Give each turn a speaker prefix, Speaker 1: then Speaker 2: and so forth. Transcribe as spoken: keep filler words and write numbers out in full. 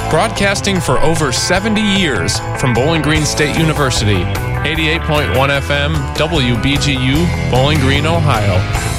Speaker 1: Broadcasting for over seventy years from Bowling Green State University, eighty-eight point one F M, W B G U, Bowling Green, Ohio.